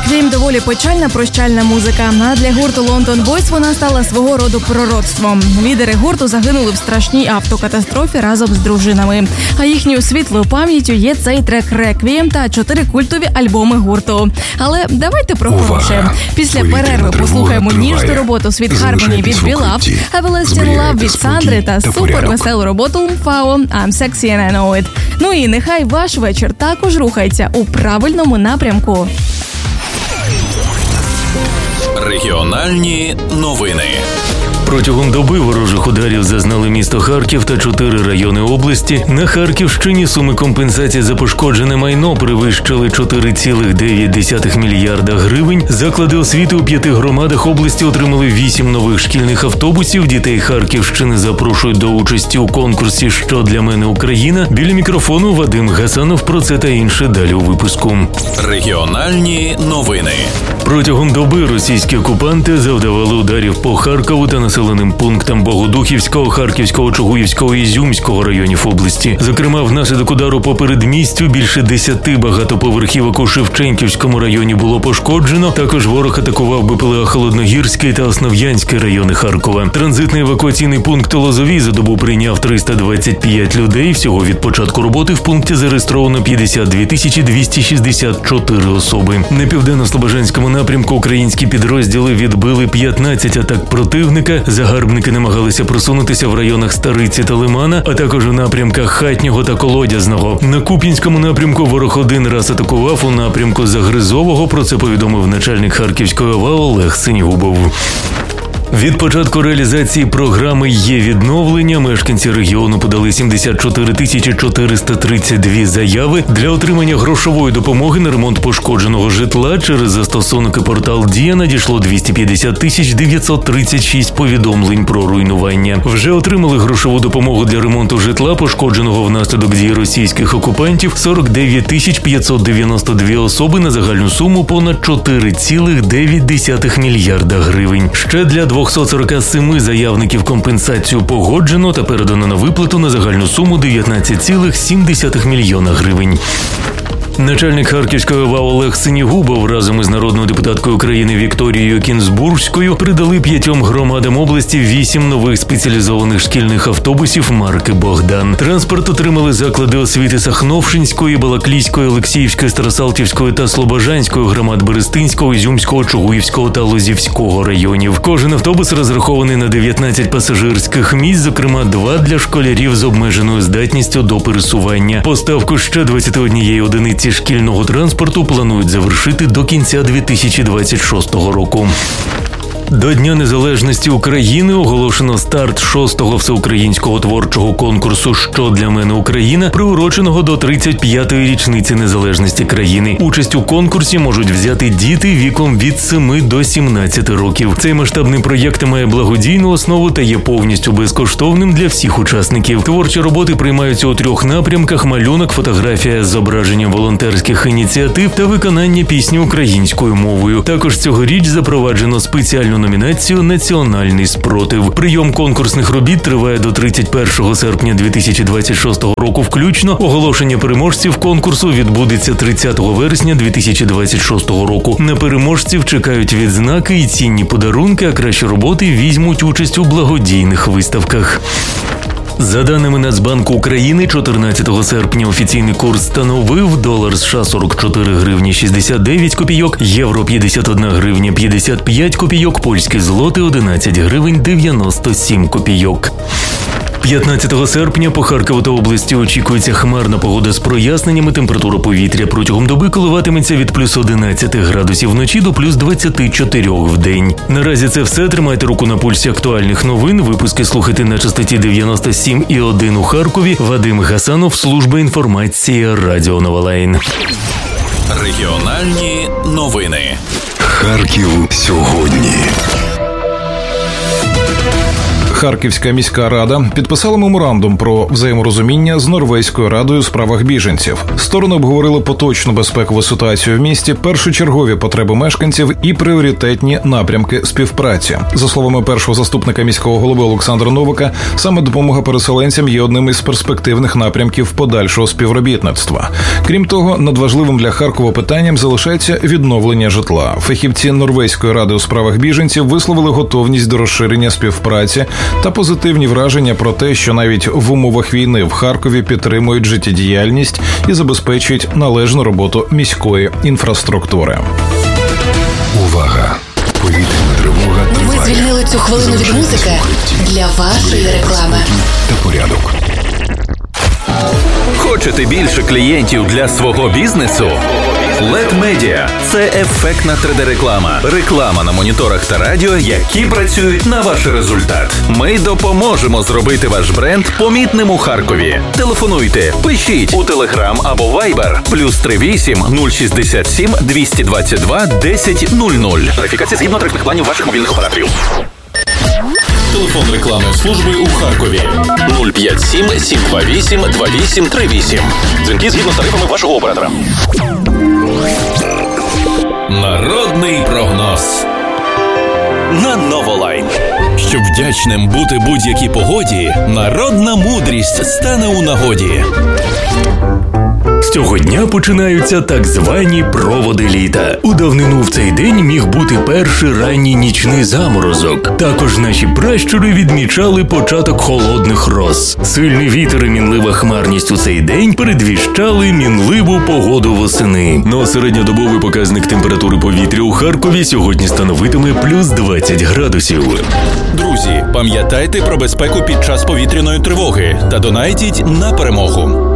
Реквієм доволі печальна прощальна музика, а для гурту London Boys вона стала свого роду пророцтвом. Лідери гурту загинули в страшній автокатастрофі разом з дружинами. А їхньою світлою пам'яттю є цей трек «Реквієм» та 4 культові альбоми гурту. Але давайте про хороше. Після перерви послухаємо ніжну роботу «Sweet Harmony» від Beloved, «Everlasting Love» від Сандри та супервеселу роботу «Фао» «I'm Sexy and I Know It». Ну і нехай ваш вечір також рухається у правильному напрямку. Регіональні новини. Протягом доби ворожих ударів зазнали місто Харків та 4 райони області. На Харківщині суми компенсації за пошкоджене майно перевищили 4,9 мільярда гривень. Заклади освіти у 5 громадах області отримали 8 нових шкільних автобусів. Дітей Харківщини запрошують до участі у конкурсі «Що для мене Україна?». Біля мікрофону Вадим Гасанов. Про це та інше далі у випуску. Регіональні новини. Протягом доби російські окупанти завдавали ударів по Харкову та населеним пунктам Богодухівського, Харківського, Чугуївського і Ізюмського районів області. Зокрема, внаслідок удару по передмістю більше 10 багатоповерхівок у Шевченківському районі було пошкоджено. Також ворог атакував БПЛА Холодногірський та Основ'янський райони Харкова. Транзитний евакуаційний пункт Лозовий за добу прийняв 325 людей. Всього від початку роботи в пункті зареєстровано 52 264 особи. На південно-слобожанському напрямку українські підрозділи відбили 15 атак противника. Загарбники намагалися просунутися в районах Стариці та Лимана, а також у напрямках Хатнього та Колодязного. На Куп'янському напрямку ворог один раз атакував у напрямку Загризового. Про це повідомив начальник Харківської ОВА Олег Синігубов. Від початку реалізації програми «Є відновлення» мешканці регіону подали 74 432 заяви для отримання грошової допомоги на ремонт пошкодженого житла. Через застосунок і портал «Дія» надійшло 250 936 повідомлень про руйнування. Вже отримали грошову допомогу для ремонту житла, пошкодженого внаслідок дії російських окупантів, 49 592 особи на загальну суму понад 4,9 мільярда гривень. Ще для 247 заявників компенсацію погоджено та передано на виплату на загальну суму 19,7 мільйона гривень. Начальник Харківської ОВА Олег Синігубов разом із народною депутаткою України Вікторією Кінзбурзькою придали 5 громадам області 8 нових спеціалізованих шкільних автобусів марки «Богдан». Транспорт отримали заклади освіти Сахновшинської, Балаклійської, Олексіївської, Старосалтівської та Слобожанської громад Берестинського, Ізюмського, Чугуївського та Лозівського районів. Кожен автобус розрахований на 19 пасажирських місць, зокрема 2 для школярів з обмеженою здатністю до пересування. Поставку ще 21 одиниці шкільного транспорту планують завершити до кінця 2026 року. До Дня Незалежності України оголошено старт 6-го всеукраїнського творчого конкурсу «Що для мене Україна?», приуроченого до 35-ї річниці незалежності країни. Участь у конкурсі можуть взяти діти віком від 7 до 17 років. Цей масштабний проєкт має благодійну основу та є повністю безкоштовним для всіх учасників. Творчі роботи приймаються у 3 напрямках: малюнок, фотографія з зображенням волонтерських ініціатив та виконання пісні українською мовою. Також цьогоріч запроваджено спеціальну номінацію «Національний спротив». Прийом конкурсних робіт триває до 31 серпня 2026 року включно. Оголошення переможців конкурсу відбудеться 30 вересня 2026 року. На переможців чекають відзнаки і цінні подарунки, а кращі роботи візьмуть участь у благодійних виставках. За даними Нацбанку України, 14 серпня офіційний курс становив: долар США 44 гривні 69 копійок, євро 51 гривня 55 копійок, польські злоти 11 гривень 97 копійок. 15 серпня по Харкову та області очікується хмарна погода з проясненнями. Температура повітря протягом доби коливатиметься від плюс 11 градусів вночі до плюс 24 в день. Наразі це все. Тримайте руку на пульсі актуальних новин. Випуски слухайте на частоті 97,1 у Харкові. Вадим Гасанов, служба інформації Радіо Новолайн. Регіональні новини. Харків сьогодні. Харківська міська рада підписала меморандум про взаєморозуміння з Норвезькою радою у справах біженців. Сторони обговорили поточну безпекову ситуацію в місті, першочергові потреби мешканців і пріоритетні напрямки співпраці. За словами першого заступника міського голови Олександра Новака, саме допомога переселенцям є одним із перспективних напрямків подальшого співробітництва. Крім того, надважливим для Харкова питанням залишається відновлення житла. Фахівці Норвезької ради у справах біженців висловили готовність до розширення співпраці та позитивні враження про те, що навіть в умовах війни в Харкові підтримують життєдіяльність і забезпечують належну роботу міської інфраструктури. Увага! Повітряна тривога триває. Ми звільнили цю хвилину від музики для вашої реклами. Та порядок. Хочете більше клієнтів для свого бізнесу? LED Media – це ефектна 3D-реклама. Реклама на моніторах та радіо, які працюють на ваш результат. Ми допоможемо зробити ваш бренд помітним у Харкові. Телефонуйте, пишіть у Telegram або Viber +38 067 222 1000. Тарифікація згідно тарифних планів ваших мобільних операторів. Телефон рекламної служби у Харкові 057 728 2838. Дзвінки згідно з тарифами вашого оператора. Народний прогноз на Новолайн. Щоб вдячним бути будь-якій погоді, народна мудрість стане у нагоді. З цього дня починаються так звані проводи літа. У давнину в цей день міг бути перший ранній нічний заморозок. Також наші пращури відмічали початок холодних роз. Сильний вітер і мінлива хмарність у цей день передвіщали мінливу погоду восени. Но середньодобовий показник температури повітря у Харкові сьогодні становитиме плюс 20 градусів. Друзі, пам'ятайте про безпеку під час повітряної тривоги та донайтіть на перемогу.